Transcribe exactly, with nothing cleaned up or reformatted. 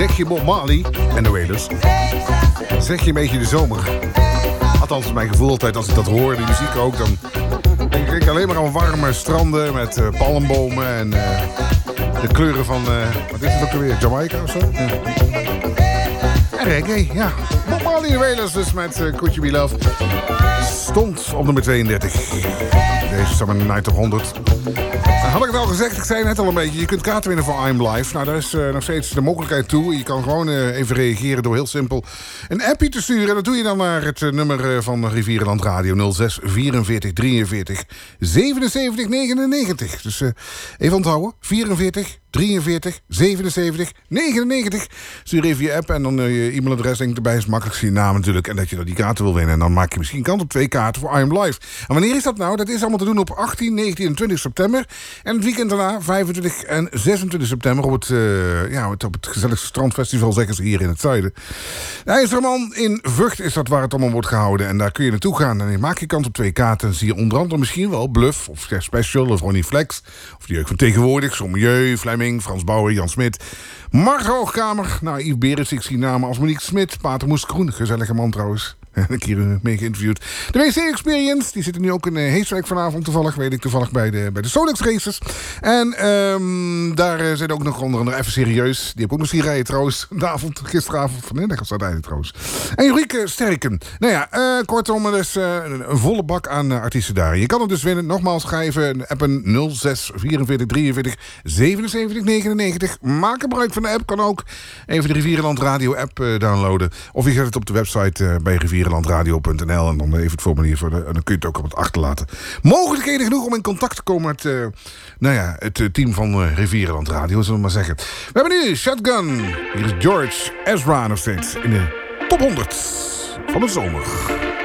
Zeg je Bob Marley en de Wailers. Zeg je een beetje de zomer. Althans, mijn gevoel altijd als ik dat hoor, die muziek ook, dan denk ik alleen maar aan warme stranden met uh, palmbomen en uh, de kleuren van, uh, wat is het ook alweer, Jamaica of zo? Ja. En reggae, ja. Bob Marley en de Wailers dus met uh, Could You Be Loved. Stond op nummer tweeëndertig. Deze Summer Night Top honderd. Had ik het al gezegd, ik zei net al een beetje, je kunt kaarten winnen voor I'm Live. Nou, daar is uh, nog steeds de mogelijkheid toe. Je kan gewoon uh, even reageren door heel simpel een appje te sturen. En dat doe je dan naar het uh, nummer uh, van Rivierenland Radio nul zes vierenveertig drieënveertig zevenenzeventig negenennegentig. Dus uh, even onthouden, vierenveertig drieënveertig zevenenzeventig negenennegentig. Stuur even je app en dan uh, je e-mailadres, denk ik erbij, is makkelijk je naam natuurlijk. En dat je dan die kaarten wil winnen. En dan maak je misschien kans op twee kaarten voor I'm Live. En wanneer is dat nou? Dat is allemaal te doen op achttien, negentien en twintig september. En het weekend daarna, vijfentwintig en zesentwintig september... op het, uh, ja, op het gezelligste strandfestival, zeggen ze hier in het zuiden. De IJzerman in Vught is dat waar het allemaal wordt gehouden. En daar kun je naartoe gaan. En je maakt je kans op twee kaarten. En zie je onder andere misschien wel Bluff, of Special, of Ronnie Flex. Of de jeugd van tegenwoordig, Sommieu, Fleming, Frans Bauer, Jan Smit. Mark Hoogkamer, nou, Yves Berends, ik zie namen als Monique Smit. Pater Moes Kroen, gezellige man trouwens. Een keer mee geïnterviewd. De W C Experience, die zitten nu ook in Heeswijk vanavond toevallig. Weet ik toevallig bij de, bij de Solex Races. En um, daar uh, zit ook nog onder andere even serieus. Die heb ook misschien rijden trouwens. De avond, gisteravond, vanmiddag was dat eigenlijk trouwens. En Jurieke Sterken. Nou ja, uh, kortom, er is uh, een volle bak aan uh, artiesten daar. Je kan het dus winnen. Nogmaals, ga even appen nul zes vierenveertig drieënveertig zevenenzeventig negenennegentig. Maak gebruik van de app, kan ook. Even de Rivierenland Radio app uh, downloaden. Of je zet het op de website uh, bij Rivierenland. Rivierenlandradio punt n l en dan even het formulier voor de, en dan kun je het ook op het achterlaten. Mogelijkheden genoeg om in contact te komen met uh, nou ja, het uh, team van uh, Rivierenland Radio, zullen we maar zeggen. We hebben nu Shotgun. Hier is George Ezra nog steeds in de top honderd van de zomer.